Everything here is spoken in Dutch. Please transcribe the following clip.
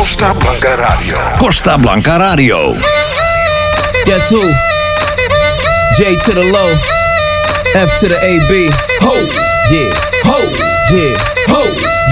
Costa Blanca Radio. Costa Blanca Radio. Guess who? J to the low, F to the AB. Ho, yeah, ho, yeah.